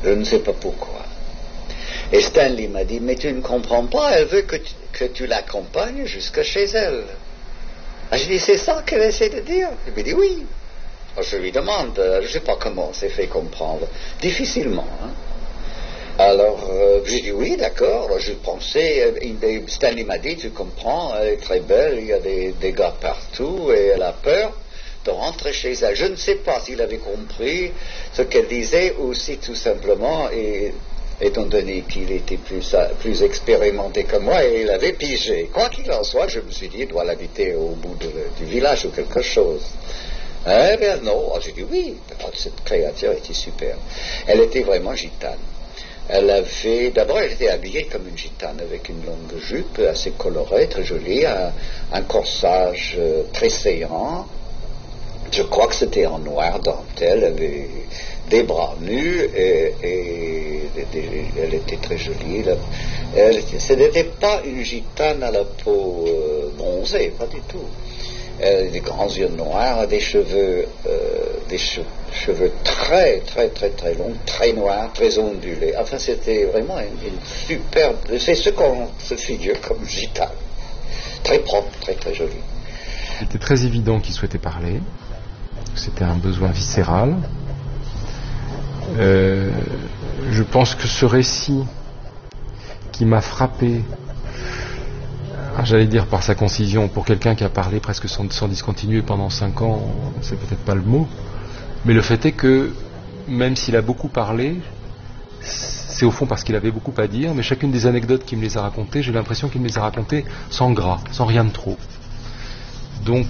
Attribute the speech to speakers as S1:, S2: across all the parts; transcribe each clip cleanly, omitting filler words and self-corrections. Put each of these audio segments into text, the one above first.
S1: Je ne sais pas pourquoi. Et Stanley m'a dit, mais tu ne comprends pas, elle veut que tu l'accompagnes jusqu'à chez elle. Ah, je dis, c'est ça qu'elle essaie de dire. Il me dit, oui. Alors, je lui demande, je ne sais pas comment c'est fait comprendre. Difficilement. Hein. Alors, j'ai dit, oui, d'accord. Alors, je pensais, Stanley m'a dit, tu comprends, elle est très belle, il y a des gars partout, et elle a peur de rentrer chez elle. Je ne sais pas s'il avait compris ce qu'elle disait, ou si tout simplement, et étant donné qu'il était plus expérimenté que moi, et il avait pigé. Quoi qu'il en soit, je me suis dit, il doit l'habiter au bout du village ou quelque chose. Eh bien non, j'ai dit oui, cette créature était super. Elle était vraiment gitane. D'abord elle était habillée comme une gitane, avec une longue jupe assez colorée, très jolie, un corsage très saillant. Je crois que c'était en noir dentelle, elle avait des bras nus et elle était très jolie. Ce n'était pas une gitane à la peau bronzée, pas du tout. Elle avait des grands yeux noirs, des cheveux très très très très longs, très noirs, très ondulés. Enfin, c'était vraiment une superbe. C'est ce qu'on se figure comme gitane. Très propre, très très jolie.
S2: C'était très évident qu'il souhaitait parler. C'était un besoin viscéral. Je pense que ce récit qui m'a frappé, j'allais dire par sa concision, pour quelqu'un qui a parlé presque sans discontinuer pendant 5 ans, c'est peut-être pas le mot, mais le fait est que même s'il a beaucoup parlé, c'est au fond parce qu'il avait beaucoup à dire, mais chacune des anecdotes qu'il me les a racontées, j'ai l'impression qu'il me les a racontées sans gras, sans rien de trop. Donc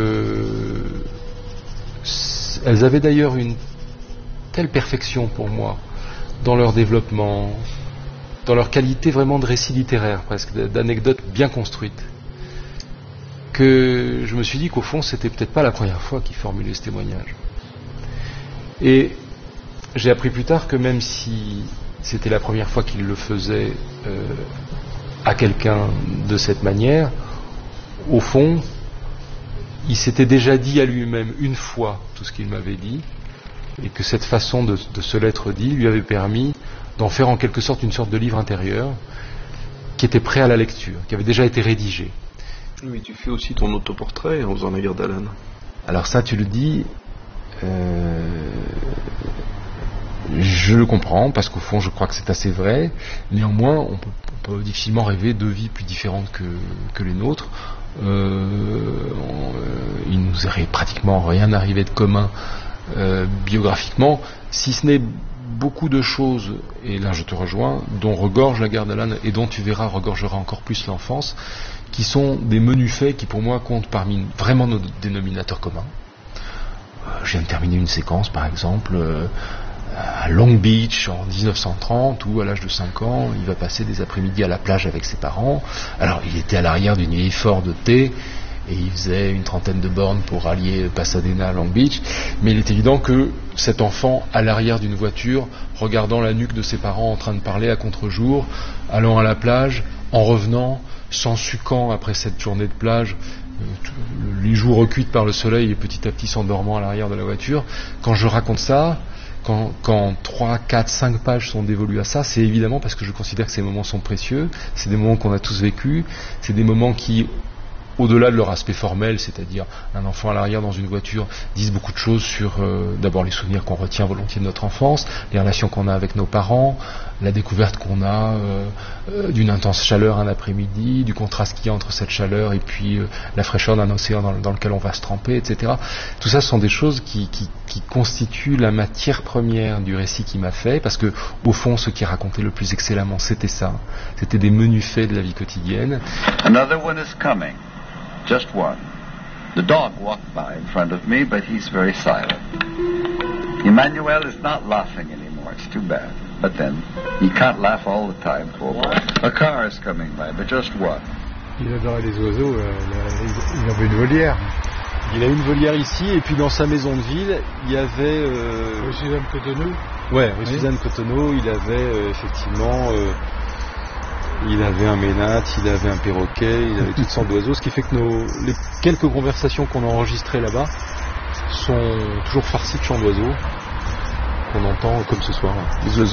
S2: elles avaient d'ailleurs une telle perfection pour moi dans leur développement, dans leur qualité vraiment de récit littéraire, presque d'anecdotes bien construites, que je me suis dit qu'au fond c'était peut-être pas la première fois qu'il formulait ce témoignage. Et j'ai appris plus tard que même si c'était la première fois qu'il le faisait à quelqu'un de cette manière, au fond il s'était déjà dit à lui-même une fois tout ce qu'il m'avait dit, et que cette façon de se l'être dit lui avait permis d'en faire en quelque sorte une sorte de livre intérieur qui était prêt à la lecture, qui avait déjà été rédigé.
S3: Oui, tu fais aussi ton autoportrait en faisant la guerre d'Alan.
S2: Alors ça, tu le dis, je le comprends, parce qu'au fond, je crois que c'est assez vrai. Néanmoins, on peut difficilement rêver de vies plus différentes que les nôtres. Il nous est pratiquement rien arrivé de commun biographiquement, si ce n'est beaucoup de choses, et là je te rejoins, dont regorge la guerre d'Alan et dont tu verras regorgera encore plus l'enfance, qui sont des menus faits qui pour moi comptent parmi vraiment nos dénominateurs communs. Je viens de terminer une séquence par exemple à Long Beach en 1930 où à l'âge de 5 ans il va passer des après-midi à la plage avec ses parents. Alors il était à l'arrière d'une vieille Ford T et il faisait une 30aine de bornes pour allier Pasadena à Long Beach, mais il est évident que cet enfant à l'arrière d'une voiture, regardant la nuque de ses parents en train de parler à contre-jour, allant à la plage, en revenant, s'en sucant après cette journée de plage, les joues recuites par le soleil et petit à petit s'endormant à l'arrière de la voiture, quand je raconte ça, quand 3, 4, 5 pages sont dévolues à ça, c'est évidemment parce que je considère que ces moments sont précieux, c'est des moments qu'on a tous vécus, c'est des moments qui, au-delà de leur aspect formel, c'est-à-dire un enfant à l'arrière dans une voiture, disent beaucoup de choses sur d'abord les souvenirs qu'on retient volontiers de notre enfance, les relations qu'on a avec nos parents, la découverte qu'on a d'une intense chaleur un après-midi, du contraste qu'il y a entre cette chaleur et puis la fraîcheur d'un océan dans lequel on va se tremper, etc. Tout ça, ce sont des choses qui constituent la matière première du récit qu'il m'a fait, parce que au fond, ce qui racontait le plus excellemment, c'était ça. C'était des menus faits de la vie quotidienne.
S4: Another one is coming. Just one. The dog walked by in front of me, but he's very silent. Emmanuel is not laughing anymore. It's too bad. But then, he can't laugh all the time, poor boy. A car is coming by, but just one.
S5: Il adorait les oiseaux. Il avait une volière.
S2: Il a une volière ici, et puis dans sa maison de ville, il y avait...
S5: Rue Suzanne Cotonneau.
S2: Ouais, rue Suzanne Cotonneau, il avait effectivement... il avait un ménate, il avait un perroquet, il avait toutes sortes d'oiseaux, ce qui fait que les quelques conversations qu'on a enregistrées là-bas sont toujours farcies de chants d'oiseaux qu'on entend comme ce soir.
S3: Les oiseaux